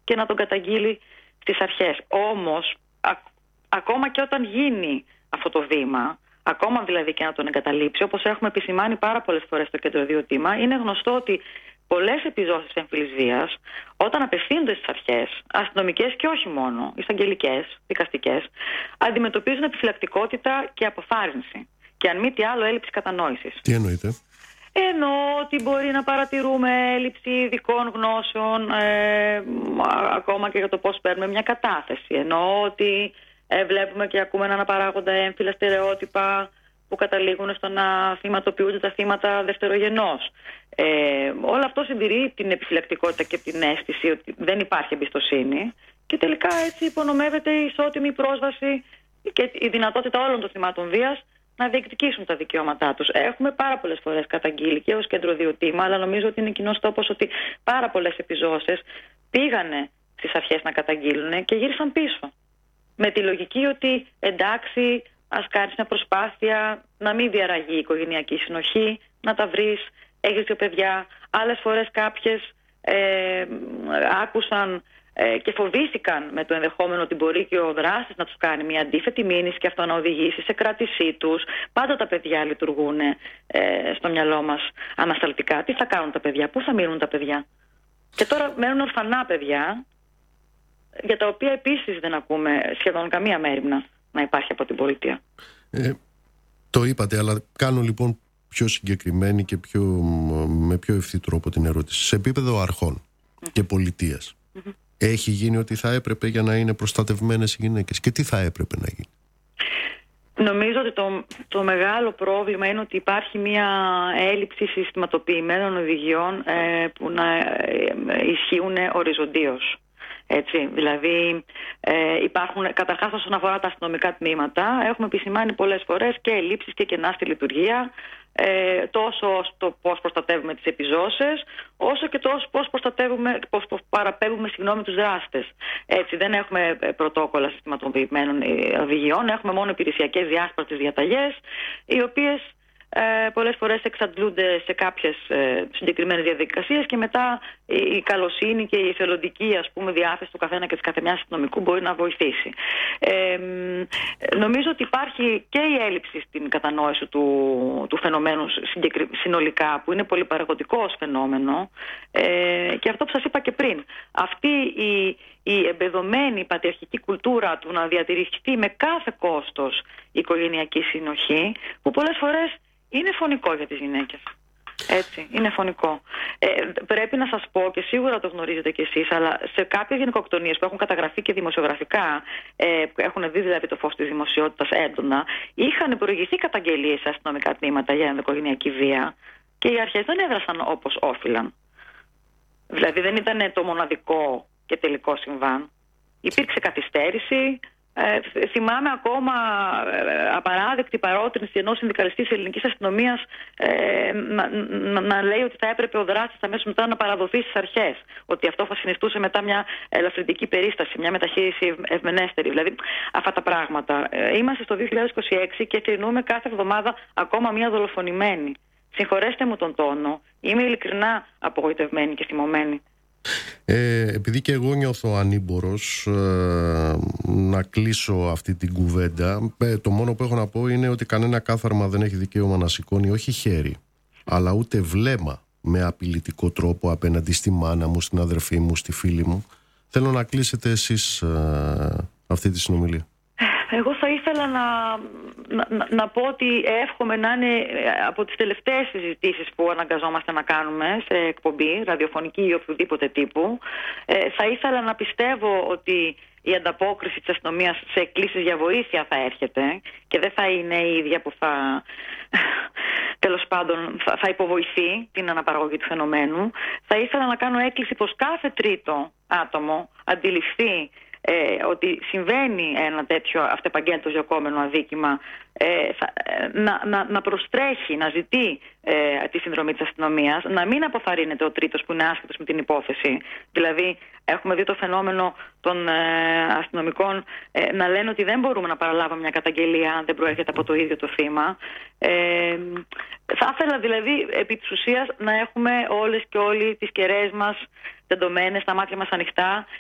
και να τον καταγγείλει στις αρχές. Όμως, ακόμα και όταν γίνει αυτό το βήμα, ακόμα δηλαδή και να τον εγκαταλείψει, όπως έχουμε επισημάνει πάρα πολλές φορές στο Κέντρο 2 Τίμα, είναι γνωστό ότι πολλές επιζώσεις έμφυλης βίας, όταν απευθύνονται στις αρχές, αστυνομικές και όχι μόνο, εισαγγελικές, δικαστικές, αντιμετωπίζουν επιφυλακτικότητα και αποθάρρυνση. Και αν μη τι άλλο, έλλειψη κατανόησης. Τι εννοείτε? Εννοώ ότι μπορεί να παρατηρούμε έλλειψη ειδικών γνώσεων, ακόμα και για το πώς παίρνουμε μια κατάθεση. Εννοώ ότι βλέπουμε και ακούμε να αναπαράγονται έμφυλα στερεότυπα που καταλήγουν στο να θυματοποιούνται τα θύματα δευτερογενώς. Όλο αυτό συντηρεί την επιφυλακτικότητα και την αίσθηση ότι δεν υπάρχει εμπιστοσύνη και τελικά έτσι υπονομεύεται η ισότιμη πρόσβαση και η δυνατότητα όλων των θυμάτων βίας να διεκδικήσουν τα δικαιώματά τους. Έχουμε πάρα πολλές φορές καταγγείλει και ως Κέντρο 2 Τίμα, αλλά νομίζω ότι είναι κοινός τόπος ότι πάρα πολλές επιζώσεις πήγανε στις αρχές να καταγγείλουν και γύρισαν πίσω. Με τη λογική ότι εντάξει, ας κάνεις μια προσπάθεια να μην διαραγεί η οικογενειακή συνοχή, να τα βρεις, έχεις δύο παιδιά. Άλλες φορές κάποιες άκουσαν και φοβήθηκαν με το ενδεχόμενο ότι μπορεί και ο δράστης να τους κάνει μια αντίθετη μήνυση και αυτό να οδηγήσει σε κράτησή τους. Πάντα τα παιδιά λειτουργούν στο μυαλό μας ανασταλτικά. Τι θα κάνουν τα παιδιά, πού θα μείνουν τα παιδιά? Και τώρα μένουν ορφανά παιδιά, για τα οποία επίσης δεν ακούμε σχεδόν καμία μέριμνα να υπάρχει από την πολιτεία. Το είπατε, αλλά κάνω λοιπόν πιο συγκεκριμένη και με πιο ευθύ τρόπο την ερώτηση. Σε επίπεδο αρχών και πολιτείας, έχει γίνει ό,τι θα έπρεπε για να είναι προστατευμένες οι γυναίκες? Και τι θα έπρεπε να γίνει? Νομίζω ότι το μεγάλο πρόβλημα είναι ότι υπάρχει μια έλλειψη συστηματοποιημένων οδηγιών που να ισχύουν οριζοντίως. Έτσι, δηλαδή υπάρχουν, καταρχάς όσον αφορά τα αστυνομικά τμήματα, έχουμε επισημάνει πολλές φορές και ελλείψεις και κενά στη λειτουργία, τόσο στο πώς προστατεύουμε τις επιζώσεις, όσο και το πώς παραπέμπουμε τους δράστες. Έτσι, δεν έχουμε πρωτόκολλα συστηματοποιημένων οδηγιών, έχουμε μόνο υπηρεσιακές διάσπαρτες διαταγές, οι οποίες πολλές φορές εξαντλούνται σε κάποιες συγκεκριμένες διαδικασίες και μετά η καλοσύνη και η εθελοντική διάθεση του καθένα και της καθεμιάς αστυνομικού μπορεί να βοηθήσει. Νομίζω ότι υπάρχει και η έλλειψη στην κατανόηση του φαινομένου συνολικά, που είναι πολυπαραγωγικό ως φαινόμενο, και αυτό που σας είπα και πριν. Αυτή η εμπεδωμένη πατριαρχική κουλτούρα του να διατηρηθεί με κάθε κόστος η οικογενειακή συνοχή, που πολλές φορές είναι φωνικό για τις γυναίκες. Έτσι, είναι φωνικό. Πρέπει να σας πω, και σίγουρα το γνωρίζετε κι εσείς, αλλά σε κάποιες γυναικοκτονίες που έχουν καταγραφεί και δημοσιογραφικά, έχουν δει δηλαδή το φως της δημοσιότητας έντονα, είχαν προηγηθεί καταγγελίες σε αστυνομικά τμήματα για ενδοοικογενειακή βία και οι αρχές δεν έδρασαν όπως όφυλαν. Δηλαδή δεν ήταν το μοναδικό και τελικό συμβάν. Υπήρξε καθυστέρηση. Θυμάμαι ακόμα απαράδεκτη παρότρινση ενός συνδικαλιστή της ελληνικής αστυνομίας να λέει ότι θα έπρεπε ο δράστης αμέσως μετά να παραδοθεί στις αρχές. Ότι αυτό θα συνιστούσε μετά μια ελαφρυντική περίσταση, μια μεταχείριση ευμενέστερη. Δηλαδή αυτά τα πράγματα. Είμαστε στο 2026 και θρηνούμε κάθε εβδομάδα ακόμα μια δολοφονημένη. Συγχωρέστε μου τον τόνο. Είμαι ειλικρινά απογοητευμένη και θυμωμένη. Επειδή και εγώ νιώθω ανήμπορος να κλείσω αυτή την κουβέντα, το μόνο που έχω να πω είναι ότι κανένα κάθαρμα δεν έχει δικαίωμα να σηκώνει όχι χέρι, αλλά ούτε βλέμμα με απειλητικό τρόπο απέναντι στη μάνα μου, στην αδερφή μου, στη φίλη μου. Θέλω να κλείσετε εσείς αυτή τη συνομιλία. Εγώ θα ήθελα να πω ότι εύχομαι να είναι από τις τελευταίες συζητήσεις που αναγκαζόμαστε να κάνουμε σε εκπομπή, ραδιοφωνική ή οποιοδήποτε τύπου. Θα ήθελα να πιστεύω ότι η ανταπόκριση της αστυνομίας σε εκκλήσεις για βοήθεια θα έρχεται και δεν θα είναι η ίδια που τέλος πάντων θα υποβοηθεί την αναπαραγωγή του φαινομένου. Θα ήθελα να κάνω έκκληση πως κάθε τρίτο άτομο αντιληφθεί ότι συμβαίνει ένα τέτοιο αυτεπαγγέλτος διωκόμενο αδίκημα, να προστρέχει, να ζητεί τη συνδρομή της αστυνομίας, να μην αποθαρρύνεται ο τρίτος που είναι άσχετος με την υπόθεση. Δηλαδή έχουμε δει το φαινόμενο των αστυνομικών να λένε ότι δεν μπορούμε να παραλάβουμε μια καταγγελία αν δεν προέρχεται από το ίδιο το θύμα. Θα ήθελα δηλαδή επί της ουσίας να έχουμε όλες και όλοι τις κεραίες μας τεντωμένες, τα μάτια μας ανοιχτά